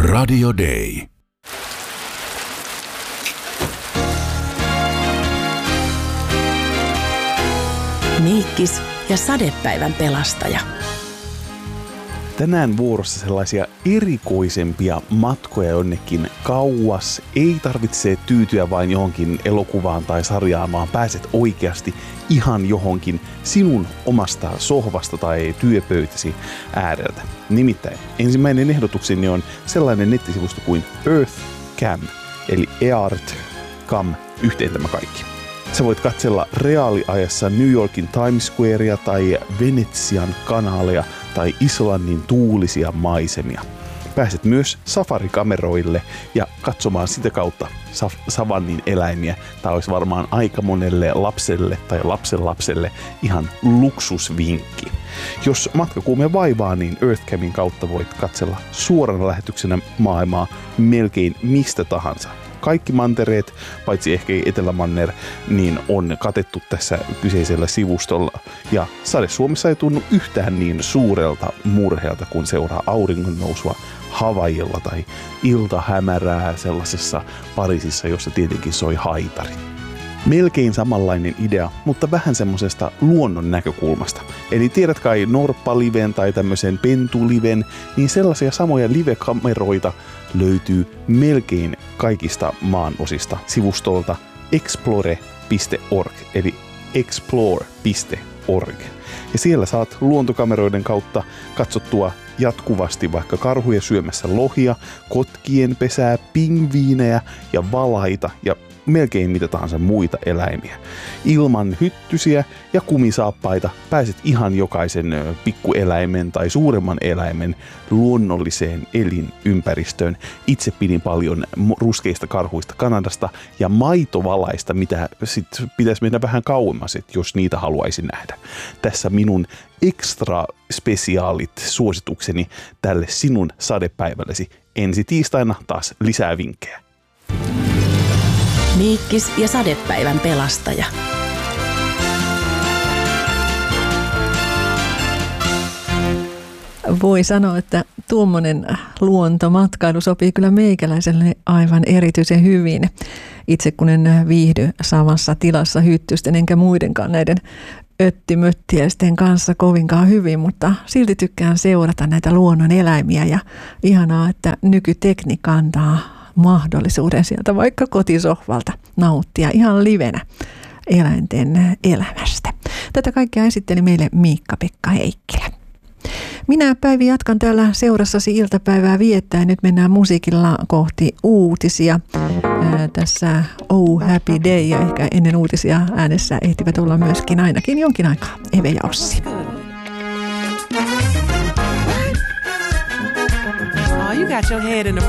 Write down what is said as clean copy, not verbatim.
Radio Day. Miikkis ja sadepäivän pelastaja. Tänään vuorossa sellaisia erikoisempia matkoja jonnekin kauas. Ei tarvitse tyytyä vain johonkin elokuvaan tai sarjaan, vaan pääset oikeasti ihan johonkin sinun omasta sohvasta tai työpöytäsi ääreltä. Nimittäin ensimmäinen ehdotukseni on sellainen nettisivusto kuin EarthCam, eli EarthCam, yhteen tämä kaikki. Sä voit katsella reaaliajassa New Yorkin Times Squarea tai Venetsian kanaaleja tai Islannin tuulisia maisemia. Pääset myös safarikameroille ja katsomaan sitä kautta savannin eläimiä. Tämä olisi varmaan aika monelle lapselle tai lapsenlapselle ihan luksusvinkki. Jos matkakuume vaivaa, niin EarthCamin kautta voit katsella suorana lähetyksenä maailmaa melkein mistä tahansa. Kaikki mantereet, paitsi ehkä Etelämanner, niin on katettu tässä kyseisellä sivustolla. Ja sade Suomessa ei tunnu yhtään niin suurelta murheelta, kun seuraa auringon nousua Havaijilla tai iltahämärää sellaisessa Pariisissa, jossa tietenkin soi haitari. Melkein samanlainen idea, mutta vähän semmosesta luonnon näkökulmasta. Eli tiedät kai norppaliven tai tämmöisen pentuliven, niin sellaisia samoja live-kameroita löytyy melkein kaikista maanosista sivustolta explore.org, eli explore.org. Ja siellä saat luontokameroiden kautta katsottua jatkuvasti vaikka karhuja syömässä lohia, kotkien pesää, pingviinejä ja valaita ja melkein mitä tahansa muita eläimiä. Ilman hyttysiä ja kumisaappaita pääset ihan jokaisen pikkueläimen tai suuremman eläimen luonnolliseen elinympäristöön. Itse pidin paljon ruskeista karhuista Kanadasta ja maitovalaista, mitä sit pitäisi mennä vähän kauemmas, jos niitä haluaisi nähdä. Tässä minun extra spesiaalit suositukseni tälle sinun sadepäivällesi. Ensi tiistaina taas lisää vinkkejä. Miikkis ja sadepäivän pelastaja. Voi sanoa, että tuommoinen luontomatkailu sopii kyllä meikäläiselle aivan erityisen hyvin. Itse kun en viihdy samassa tilassa hyttysten enkä muidenkaan näiden öttimöttiäisten kanssa kovinkaan hyvin, mutta silti tykkään seurata näitä luonnon eläimiä ja ihanaa, että nykytekniikka antaa mahdollisuuden sieltä vaikka kotisohvalta nauttia ihan livenä eläinten elämästä. Tätä kaikkea esitteli meille Miikka-Pekka Heikkilä. Minä Päivi jatkan täällä seurassasi iltapäivää viettää. Nyt mennään musiikilla kohti uutisia. Tässä Oh Happy Day ja ehkä ennen uutisia äänessä ehtivät olla myöskin ainakin jonkin aikaa Eve ja Ossi. Oh, you got your head in the